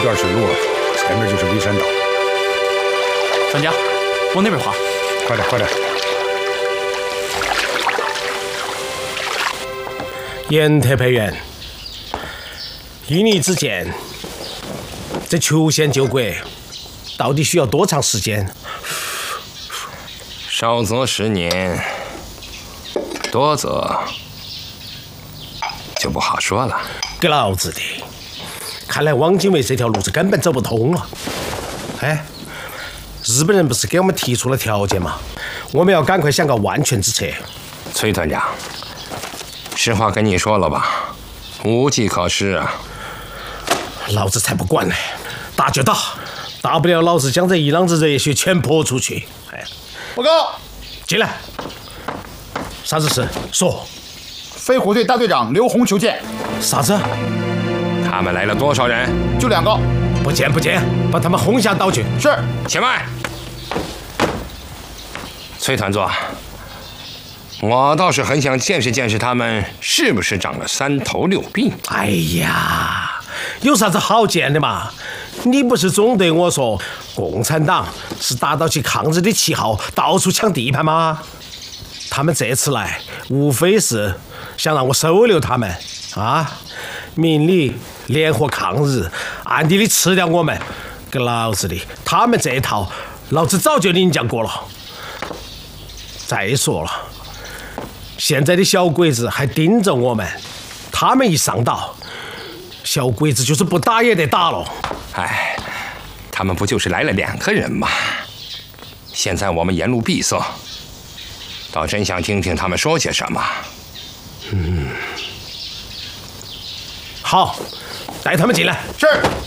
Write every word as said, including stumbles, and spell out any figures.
段水路了，前面就是骊山岛。 专家，往那边滑。 快点，快点！ 严特派员，依你之见，这求仙救国到底需要多长时间？ 少则十年，多则就不好说了。 给老子的！看来汪精卫这条路子根本走不通了。哎，日本人不是给我们提出了条件吗？我们要赶快想个万全之策。 崔团长，实话跟你说了吧，无计可施啊！ 老子才不管呢，打就打，大不了老子将这一浪子热血全泼出去。哎， 报告， 进来。啥子事？说。 飞虎队大队长刘洪求见。 啥子？ 他们来了多少人？ 就两个。 不见不见，把他们轰下岛去。 是。 且慢。崔团座，我倒是很想见识见识他们是不是长了三头六臂。 哎呀，有啥子好见的嘛？你不是总对我说，共产党是打倒起抗日的旗号，到处抢地盘吗？他们这次来，无非是想让我收留他们啊，明里联合抗日，暗地里吃掉我们。给老子的，他们这一套，老子早就领教过了。再说了，现在的小鬼子还盯着我们，他们一上岛，小鬼子就是不打也得打了。 哎，他们不就是来了两个人吗？现在我们沿路闭塞，倒真想听听他们说些什么。 嗯，好，带他们进来。 是。